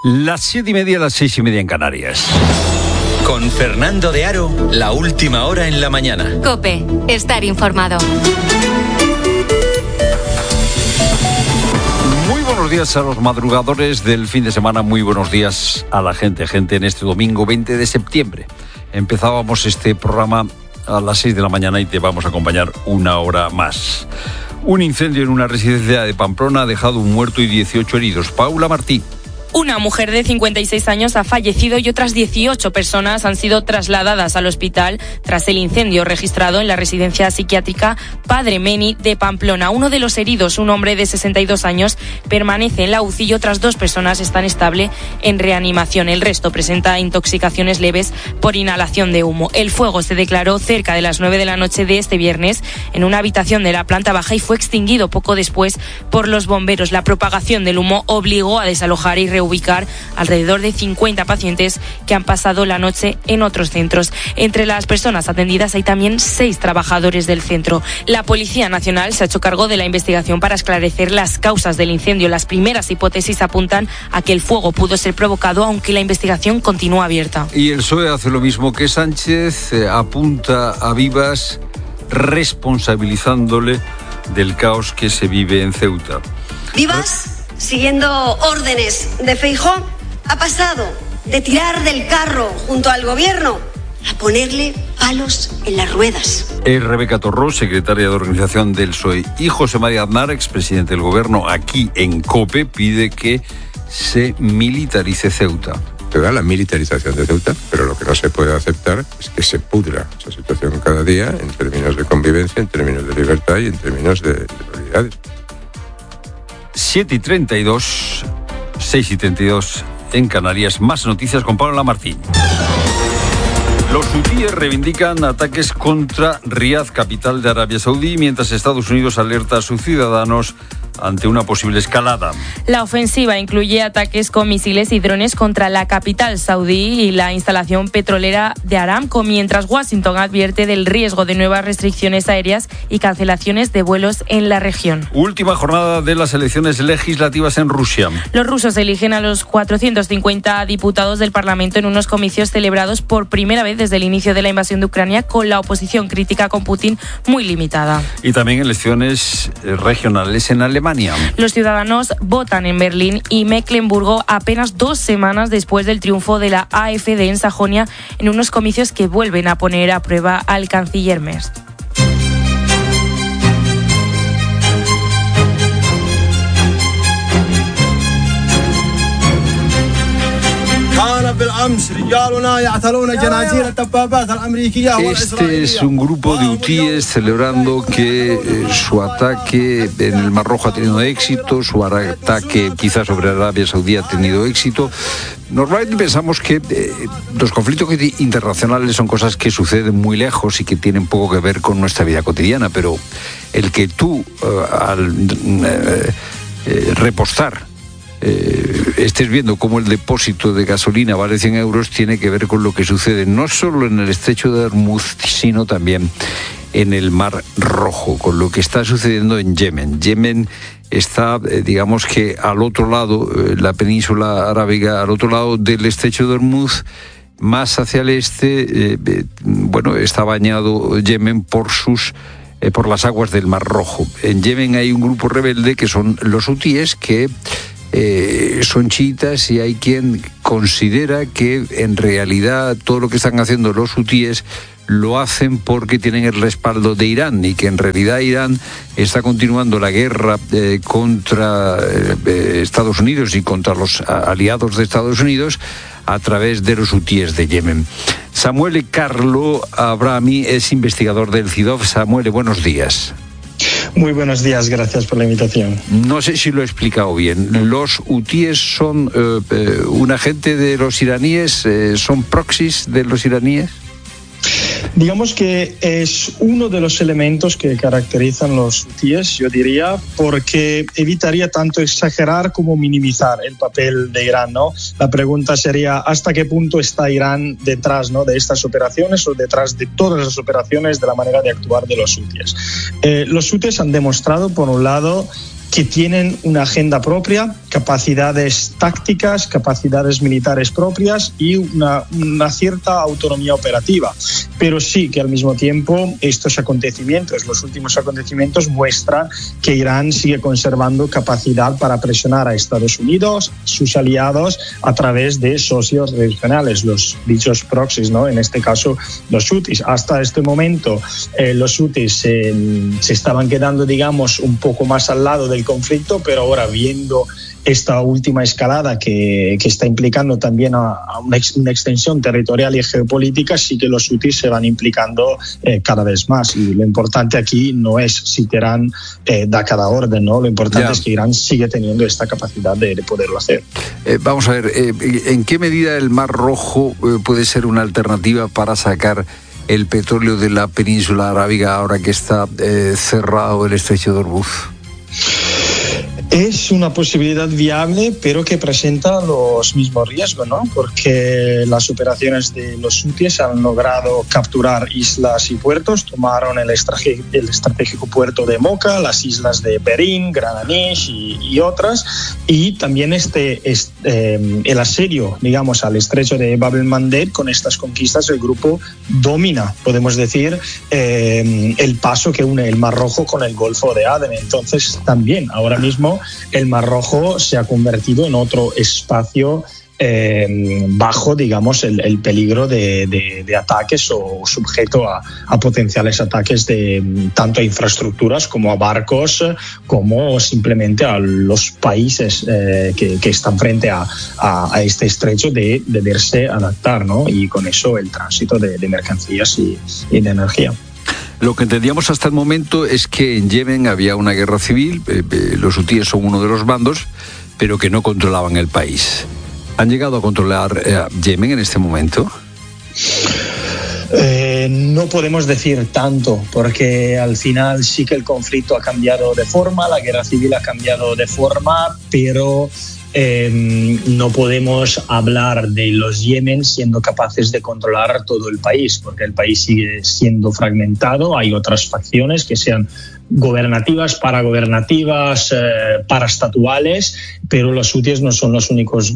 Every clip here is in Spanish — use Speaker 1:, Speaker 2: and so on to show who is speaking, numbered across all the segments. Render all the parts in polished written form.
Speaker 1: Las 7:30, las 6:30 en Canarias.
Speaker 2: Con Fernando de Aro, la última hora en la mañana.
Speaker 3: COPE, estar informado.
Speaker 1: Muy buenos días a los madrugadores del fin de semana, muy buenos días a la gente en este domingo 20 de septiembre. Empezábamos este programa a las 6 de la mañana y te vamos a acompañar una hora más. Un incendio en una residencia de Pamplona ha dejado un muerto y 18 heridos. Paula Martí.
Speaker 4: Una mujer de 56 años ha fallecido y otras 18 personas han sido trasladadas al hospital tras el incendio registrado en la residencia psiquiátrica Padre Meni de Pamplona. Uno de los heridos, un hombre de 62 años, permanece en la UCI y otras 2 personas están estable en reanimación. El resto presenta intoxicaciones leves por inhalación de humo. El fuego se declaró cerca de las 9 de la noche de este viernes en una habitación de la planta baja y fue extinguido poco después por los bomberos. La propagación del humo obligó a desalojar y reubicar alrededor de 50 pacientes que han pasado la noche en otros centros. Entre las personas atendidas hay también 6 trabajadores del centro. La Policía Nacional se ha hecho cargo de la investigación para esclarecer las causas del incendio. Las primeras hipótesis apuntan a que el fuego pudo ser provocado, aunque la investigación continúa abierta.
Speaker 1: Y el PSOE hace lo mismo que Sánchez, apunta a Vivas responsabilizándole del caos que se vive en Ceuta.
Speaker 5: Vivas, siguiendo órdenes de Feijóo, ha pasado de tirar del carro junto al gobierno a ponerle palos en las ruedas.
Speaker 1: Es Rebeca Torró, secretaria de organización del PSOE, y José María Aznar, expresidente del gobierno, aquí en COPE, pide que se militarice Ceuta.
Speaker 6: Se da la militarización de Ceuta, pero lo que no se puede aceptar es que se pudra esa situación cada día en términos de convivencia, en términos de libertad y en términos de prioridades.
Speaker 1: 7:32, 6:32 en Canarias. Más noticias con Paula Martín. Los hutíes reivindican ataques contra Riad, capital de Arabia Saudí, mientras Estados Unidos alerta a sus ciudadanos ante una posible escalada.
Speaker 4: La ofensiva incluye ataques con misiles y drones contra la capital saudí y la instalación petrolera de Aramco, mientras Washington advierte del riesgo de nuevas restricciones aéreas y cancelaciones de vuelos en la región.
Speaker 1: Última jornada de las elecciones legislativas en Rusia.
Speaker 4: Los rusos eligen a los 450 diputados del Parlamento en unos comicios celebrados por primera vez desde el inicio de la invasión de Ucrania, con la oposición crítica con Putin muy limitada.
Speaker 1: Y también elecciones regionales en Alemania.
Speaker 4: Los ciudadanos votan en Berlín y Mecklemburgo apenas 2 semanas después del triunfo de la AfD en Sajonia, en unos comicios que vuelven a poner a prueba al canciller Merz.
Speaker 1: Este es un grupo de hutíes celebrando que su ataque en el Mar Rojo ha tenido éxito, su ataque quizás sobre Arabia Saudí ha tenido éxito. Normalmente pensamos que los conflictos internacionales son cosas que suceden muy lejos y que tienen poco que ver con nuestra vida cotidiana, pero el que tú al repostar estés viendo cómo el depósito de gasolina vale 100 euros tiene que ver con lo que sucede no solo en el estrecho de Hormuz, sino también en el Mar Rojo, con lo que está sucediendo en Yemen. Yemen está, digamos que al otro lado, la península arábiga, al otro lado del estrecho de Hormuz, más hacia el este, está bañado Yemen por las aguas del Mar Rojo. En Yemen hay un grupo rebelde que son los hutíes, que son chiitas, y hay quien considera que en realidad todo lo que están haciendo los hutíes lo hacen porque tienen el respaldo de Irán, y que en realidad Irán está continuando la guerra contra Estados Unidos y contra los aliados de Estados Unidos a través de los hutíes de Yemen. Samuel Carlo Abrami es investigador del CIDOF. Samuel, buenos días.
Speaker 7: Muy buenos días, gracias por la invitación.
Speaker 1: No sé si lo he explicado bien. ¿Los hutíes son un agente de los iraníes? ¿Son proxies de los iraníes?
Speaker 7: Digamos que es uno de los elementos que caracterizan los hutíes, yo diría, porque evitaría tanto exagerar como minimizar el papel de Irán, ¿no? La pregunta sería, ¿hasta qué punto está Irán detrás, ¿no?, de estas operaciones, o detrás de todas las operaciones, de la manera de actuar de los hutíes? Los hutíes han demostrado, por un lado, que tienen una agenda propia, capacidades tácticas, capacidades militares propias y una cierta autonomía operativa. Pero sí que al mismo tiempo estos acontecimientos, los últimos acontecimientos, muestran que Irán sigue conservando capacidad para presionar a Estados Unidos, sus aliados, a través de socios regionales, los dichos proxies, ¿no? En este caso los hutis. Hasta este momento los hutis se estaban quedando, digamos, un poco más al lado del conflicto, pero ahora viendo esta última escalada que está implicando también a una extensión territorial y geopolítica, sí que los hutis se van implicando cada vez más. Y lo importante aquí no es si Teherán da cada orden, ¿no? Lo importante es que Irán sigue teniendo esta capacidad de poderlo hacer.
Speaker 1: Vamos a ver, ¿en qué medida el Mar Rojo puede ser una alternativa para sacar el petróleo de la península arábiga ahora que está cerrado el estrecho de Hormuz?
Speaker 7: Es una posibilidad viable, pero que presenta los mismos riesgos, ¿no? Porque las operaciones de los hutíes han logrado capturar islas y puertos, tomaron el estratégico puerto de Mocha, las islas de Perín, Gran Anish y otras, y también el asedio, digamos, al estrecho de Bab el-Mandeb. Con estas conquistas el grupo domina, podemos decir, el paso que une el Mar Rojo con el Golfo de Adén. Entonces también ahora mismo el Mar Rojo se ha convertido en otro espacio bajo, digamos, el peligro de ataques o sujeto a potenciales ataques de tanto a infraestructuras como a barcos, como simplemente a los países que están frente a este estrecho de deberse adaptar, ¿no? Y con eso el tránsito de mercancías y de energía.
Speaker 1: Lo que entendíamos hasta el momento es que en Yemen había una guerra civil, los hutíes son uno de los bandos, pero que no controlaban el país. ¿Han llegado a controlar Yemen en este momento?
Speaker 7: No podemos decir tanto, porque al final sí que el conflicto ha cambiado de forma, la guerra civil ha cambiado de forma, pero no podemos hablar de los Yemen siendo capaces de controlar todo el país, porque el país sigue siendo fragmentado. Hay otras facciones que sean gobernativas, paragobernativas, paraestatuales, pero los hutíes no son los únicos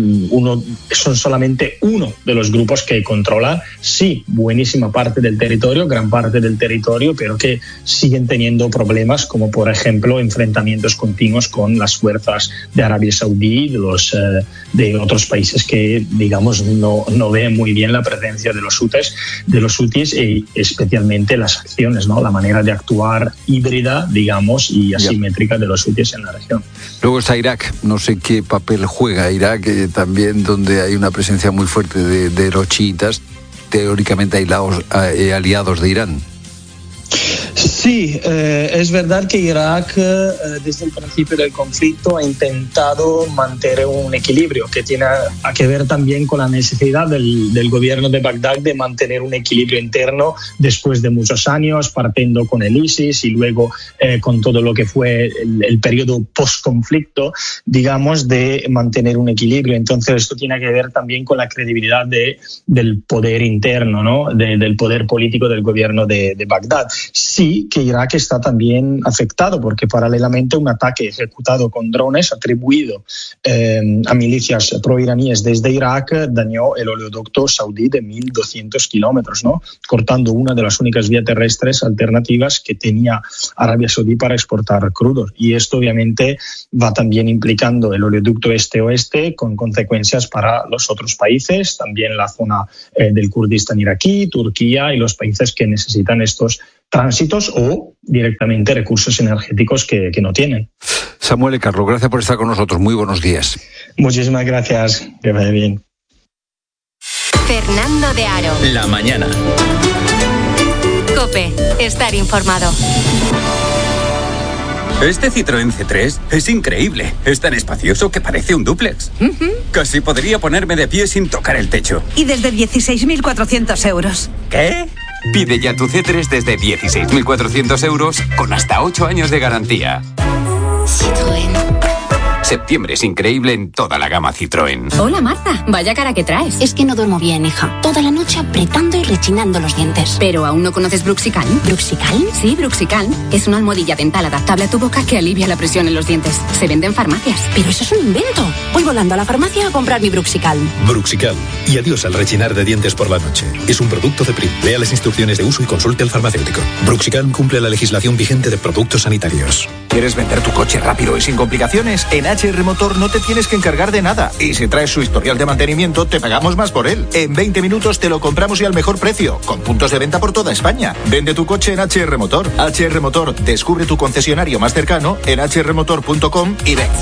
Speaker 7: son solamente uno de los grupos que controlan, sí, buenísima parte del territorio, gran parte del territorio, pero que siguen teniendo problemas, como por ejemplo enfrentamientos continuos con las fuerzas de Arabia Saudí, de otros países que, digamos, no ven muy bien la presencia de los hutíes y especialmente las acciones, ¿no? La manera de actuar híbrida, digamos, y asimétrica de los hutíes en la región.
Speaker 1: Luego está Irak. No sé qué papel juega Irak, también donde hay una presencia muy fuerte de los chiitas, teóricamente aliados de Irán.
Speaker 7: Sí, es verdad que Irak desde el principio del conflicto ha intentado mantener un equilibrio que tiene que ver también con la necesidad del gobierno de Bagdad de mantener un equilibrio interno después de muchos años, partiendo con el ISIS y luego con todo lo que fue el periodo post-conflicto, digamos, de mantener un equilibrio. Entonces esto tiene que ver también con la credibilidad del poder interno, ¿no? Del poder político del gobierno de Bagdad. Sí que Irak está también afectado porque paralelamente un ataque ejecutado con drones atribuido a milicias proiraníes desde Irak dañó el oleoducto saudí de 1.200 kilómetros, ¿no? Cortando una de las únicas vías terrestres alternativas que tenía Arabia Saudí para exportar crudo. Y esto obviamente va también implicando el oleoducto este-oeste con consecuencias para los otros países, también la zona del Kurdistán iraquí, Turquía y los países que necesitan estos tránsitos o directamente recursos energéticos que no tienen.
Speaker 1: Samuel y Carlos, gracias por estar con nosotros. Muy buenos días.
Speaker 7: Muchísimas gracias. Que vaya bien.
Speaker 3: Fernando de Aro.
Speaker 2: La mañana.
Speaker 3: COPE. Estar informado.
Speaker 8: Este Citroën C3 es increíble. Es tan espacioso que parece un dúplex. Casi podría ponerme de pie sin tocar el techo.
Speaker 9: Y desde 16.400 euros.
Speaker 8: ¿Qué? Pide ya tu C3 desde 16.400 euros con hasta 8 años de garantía.
Speaker 3: Citroën.
Speaker 10: Septiembre es increíble en toda la gama Citroën.
Speaker 11: Hola Marta, vaya cara que traes.
Speaker 12: Es que no duermo bien, hija. Toda la noche apretando y rechinando los dientes.
Speaker 11: ¿Pero aún no conoces Bruxical?
Speaker 12: ¿Bruxical?
Speaker 11: Sí, Bruxical. Es una almohadilla dental adaptable a tu boca que alivia la presión en los dientes. Se vende en farmacias.
Speaker 12: Pero eso es un invento. Voy volando a la farmacia a comprar mi Bruxical.
Speaker 13: Bruxical. Y adiós al rechinar de dientes por la noche. Es un producto de PRIM. Lea las instrucciones de uso y consulte al farmacéutico. Bruxical cumple la legislación vigente de productos sanitarios.
Speaker 14: ¿Quieres vender tu coche rápido y sin complicaciones? En HR Motor no te tienes que encargar de nada. Y si traes su historial de mantenimiento, te pagamos más por él. En 20 minutos te lo compramos y al mejor precio, con puntos de venta por toda España. Vende tu coche en HR Motor. HR Motor, descubre tu concesionario más cercano en hrmotor.com y ven.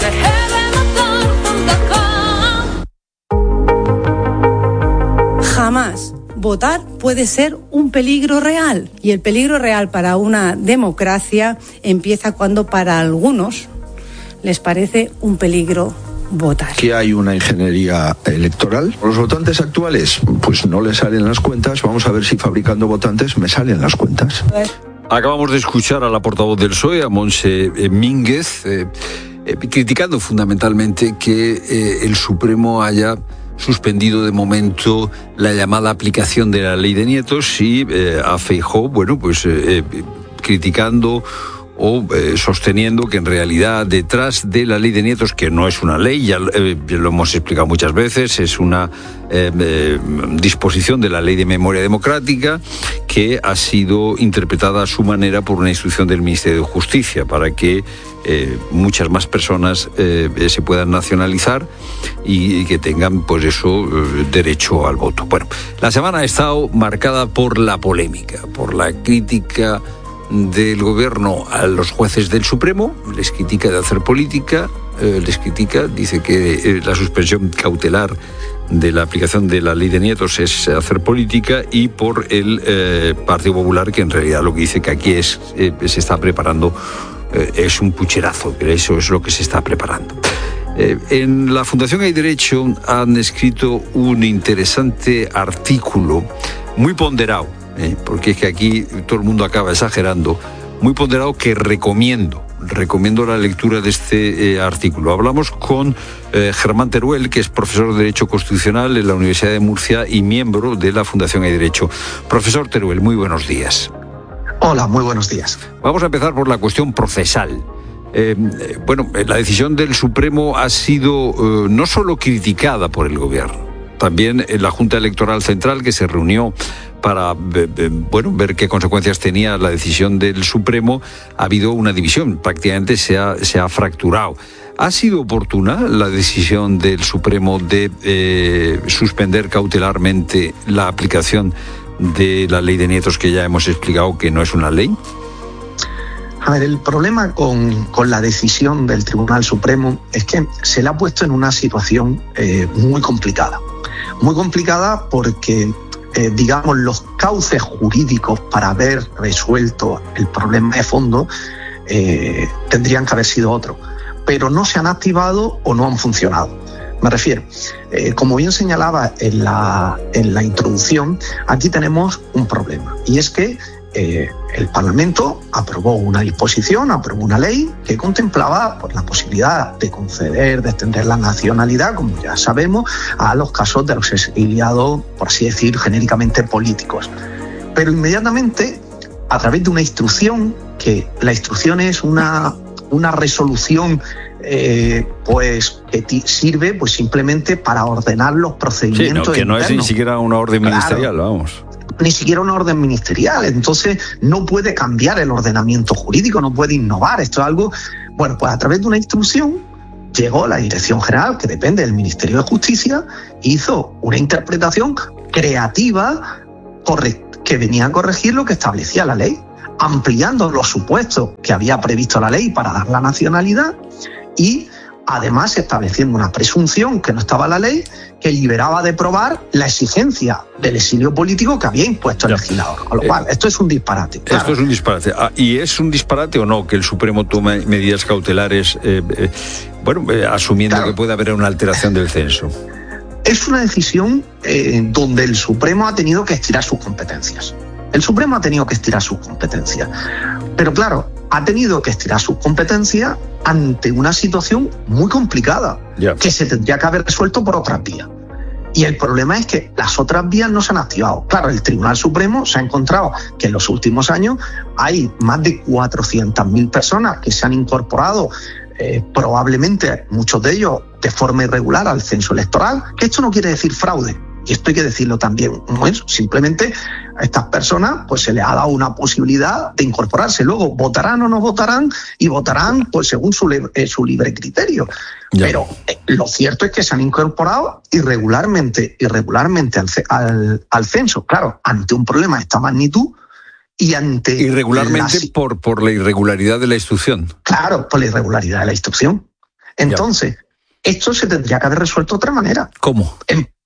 Speaker 15: Jamás votar puede ser un peligro real. Y el peligro real para una democracia empieza cuando para algunos les parece un peligro votar.
Speaker 16: Que hay una ingeniería electoral. Los votantes actuales, pues no les salen las cuentas. Vamos a ver si fabricando votantes me salen las cuentas.
Speaker 1: Acabamos de escuchar a la portavoz del PSOE, a Montse Mínguez, criticando fundamentalmente que el Supremo haya suspendido de momento la llamada aplicación de la ley de nietos y a Feijóo, bueno, pues criticando o sosteniendo que en realidad detrás de la ley de nietos, que no es una ley, ya lo hemos explicado muchas veces, es una disposición de la Ley de Memoria Democrática que ha sido interpretada a su manera por una instrucción del Ministerio de Justicia para que muchas más personas se puedan nacionalizar y que tengan, pues eso, derecho al voto. Bueno, la semana ha estado marcada por la polémica, por la crítica del gobierno a los jueces del Supremo, les critica de hacer política, dice que la suspensión cautelar de la aplicación de la ley de nietos es hacer política, y por el Partido Popular, que en realidad lo que dice que aquí se está preparando es un pucherazo, que eso es lo que se está preparando. En la Fundación Hay Derecho han escrito un interesante artículo, muy ponderado, porque es que aquí todo el mundo acaba exagerando, muy ponderado, que recomiendo la lectura de este artículo. Hablamos con Germán Teruel, que es profesor de Derecho Constitucional en la Universidad de Murcia y miembro de la Fundación Hay Derecho. Profesor Teruel, muy buenos días.
Speaker 17: Hola, muy buenos días.
Speaker 1: Vamos a empezar por la cuestión procesal. La decisión del Supremo ha sido no solo criticada por el gobierno, también en la Junta Electoral Central, que se reunió para ver qué consecuencias tenía la decisión del Supremo. Ha habido una división, prácticamente se ha fracturado. ¿Ha sido oportuna la decisión del Supremo de suspender cautelarmente la aplicación de la ley de nietos, que ya hemos explicado que no es una ley?
Speaker 17: A ver, el problema con la decisión del Tribunal Supremo es que se le ha puesto en una situación muy complicada. Muy complicada porque, los cauces jurídicos para haber resuelto el problema de fondo tendrían que haber sido otros, pero no se han activado o no han funcionado. Me refiero, como bien señalaba en la introducción, aquí tenemos un problema, y es que el Parlamento aprobó una disposición, aprobó una ley que contemplaba la posibilidad de conceder, de extender la nacionalidad, como ya sabemos, a los casos de los exiliados, por así decir, genéricamente políticos. Pero inmediatamente, a través de una instrucción, que la instrucción es una resolución que sirve simplemente para ordenar los procedimientos.
Speaker 1: Sí, que no es ni siquiera una orden ministerial, vamos.
Speaker 17: Ni siquiera una orden ministerial, entonces no puede cambiar el ordenamiento jurídico, no puede innovar. Esto es algo, pues a través de una instrucción llegó la Dirección General, que depende del Ministerio de Justicia, hizo una interpretación creativa que venía a corregir lo que establecía la ley, ampliando los supuestos que había previsto la ley para dar la nacionalidad y además estableciendo una presunción que no estaba en la ley, que liberaba de probar la exigencia del exilio político que había impuesto el legislador. Con lo cual, esto es un disparate. Claro.
Speaker 1: Esto es un disparate. ¿Y es un disparate o no que el Supremo tome medidas cautelares, asumiendo que puede haber una alteración del censo?
Speaker 17: Es una decisión donde el Supremo ha tenido que estirar sus competencias. El Supremo ha tenido que estirar sus competencias. Pero claro, ha tenido que estirar sus competencias ante una situación muy complicada, que se tendría que haber resuelto por otras vías. Y el problema es que las otras vías no se han activado. Claro, el Tribunal Supremo se ha encontrado que en los últimos años hay más de 400.000 personas que se han incorporado, probablemente muchos de ellos de forma irregular, al censo electoral, que esto no quiere decir fraude. Y esto hay que decirlo también, no es simplemente a estas personas pues se les ha dado una posibilidad de incorporarse. Luego votarán o no votarán, y votarán pues según su libre criterio. Pero lo cierto es que se han incorporado irregularmente al censo. Claro, ante un problema de esta magnitud y ante...
Speaker 1: Irregularmente por la irregularidad de la instrucción.
Speaker 17: Claro, por la irregularidad de la instrucción. Entonces, esto se tendría que haber resuelto de otra manera.
Speaker 1: ¿Cómo?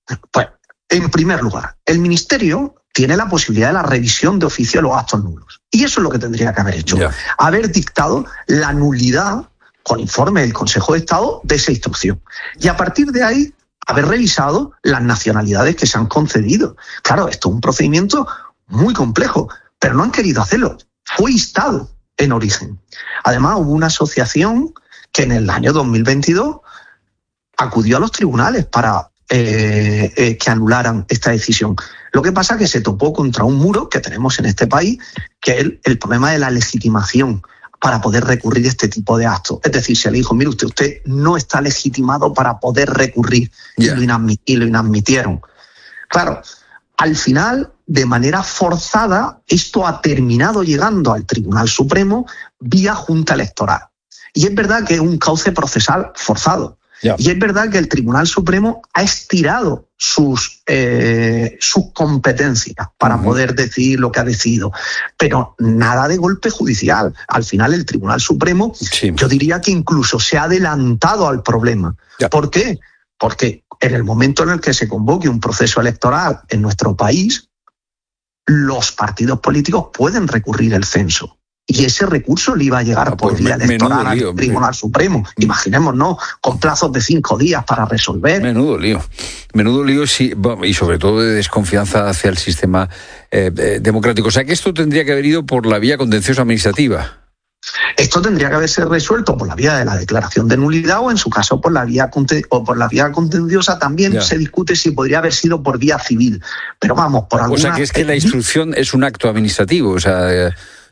Speaker 17: En primer lugar, el Ministerio tiene la posibilidad de la revisión de oficio de los actos nulos. Y eso es lo que tendría que haber hecho. Haber dictado la nulidad, con informe del Consejo de Estado, de esa instrucción. Y a partir de ahí, haber revisado las nacionalidades que se han concedido. Claro, esto es un procedimiento muy complejo, pero no han querido hacerlo. Fue instado en origen. Además, hubo una asociación que en el año 2022 acudió a los tribunales para que anularan esta decisión. Lo que pasa es que se topó contra un muro que tenemos en este país, que es el problema de la legitimación para poder recurrir a este tipo de actos. Es decir, se le dijo, mire usted no está legitimado para poder recurrir, y lo inadmitieron. Claro, al final, de manera forzada, esto ha terminado llegando al Tribunal Supremo vía Junta Electoral. Y es verdad que es un cauce procesal forzado. Y es verdad que el Tribunal Supremo ha estirado sus competencias para poder decidir lo que ha decidido, pero nada de golpe judicial. Al final el Tribunal Supremo, yo diría que incluso se ha adelantado al problema. ¿Por qué? Porque en el momento en el que se convoque un proceso electoral en nuestro país, los partidos políticos pueden recurrir el censo. Y ese recurso le iba a llegar por vía electoral al Tribunal Supremo. Imaginémonos, con plazos de 5 días para resolver.
Speaker 1: Menudo lío, sí, y sobre todo de desconfianza hacia el sistema democrático. O sea que esto tendría que haber ido por la vía contenciosa administrativa.
Speaker 17: Esto tendría que haberse resuelto por la vía de la declaración de nulidad, o en su caso por la vía contenciosa. También se discute si podría haber sido por vía civil. Pero vamos, por alguna...
Speaker 1: O sea que es que la instrucción es un acto administrativo, o sea...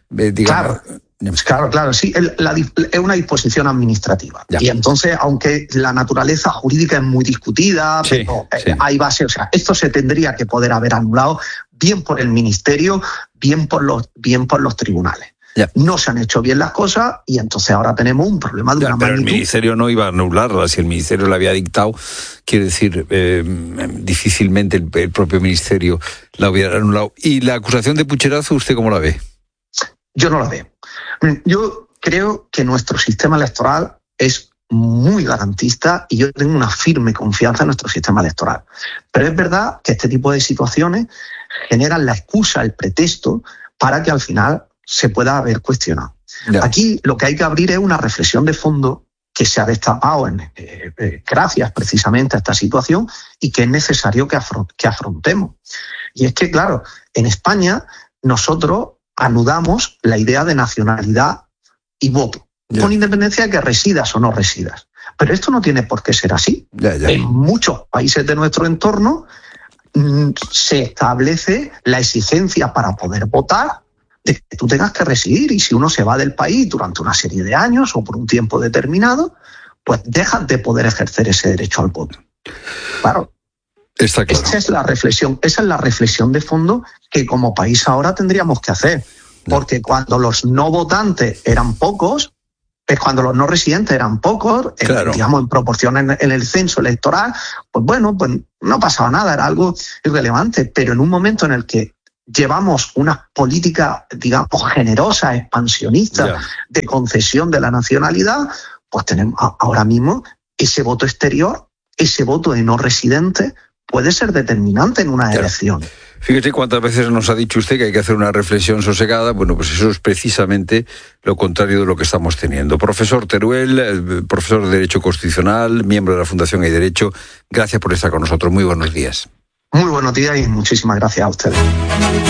Speaker 17: Claro, sí, es una disposición administrativa. Y entonces, aunque la naturaleza jurídica es muy discutida, pero hay base, o sea, esto se tendría que poder haber anulado bien por el Ministerio, bien por los tribunales. No se han hecho bien las cosas y entonces ahora tenemos un problema de una magnitud.
Speaker 1: Pero el Ministerio no iba a anularla. Si el Ministerio la había dictado, quiere decir, difícilmente el propio Ministerio la hubiera anulado. ¿Y la acusación de Pucherazo, usted cómo la ve?
Speaker 17: Yo no la veo. Yo creo que nuestro sistema electoral es muy garantista y yo tengo una firme confianza en nuestro sistema electoral. Pero es verdad que este tipo de situaciones generan la excusa, el pretexto, para que al final se pueda haber cuestionado. Aquí lo que hay que abrir es una reflexión de fondo que se ha destapado gracias precisamente a esta situación y que es necesario que afrontemos. Y es que, claro, en España nosotros anudamos la idea de nacionalidad y voto, con independencia de que residas o no residas. Pero esto no tiene por qué ser así. En muchos países de nuestro entorno se establece la exigencia para poder votar de que tú tengas que residir, y si uno se va del país durante una serie de años o por un tiempo determinado, pues dejas de poder ejercer ese derecho al voto. Claro.
Speaker 1: Está claro.
Speaker 17: Esa es la reflexión de fondo que como país ahora tendríamos que hacer. Porque cuando los no votantes eran pocos, cuando los no residentes eran pocos, digamos en proporción en el censo electoral, pues bueno, pues no pasaba nada, era algo irrelevante. Pero en un momento en el que llevamos una política, digamos, generosa, expansionista, de concesión de la nacionalidad, pues tenemos ahora mismo ese voto exterior, ese voto de no residente, puede ser determinante en una elección.
Speaker 1: Fíjese cuántas veces nos ha dicho usted que hay que hacer una reflexión sosegada. Bueno, pues eso es precisamente lo contrario de lo que estamos teniendo. Profesor Teruel, profesor de Derecho Constitucional, miembro de la Fundación Hay Derecho, gracias por estar con nosotros. Muy buenos días.
Speaker 17: Muy buenos días y muchísimas gracias a ustedes.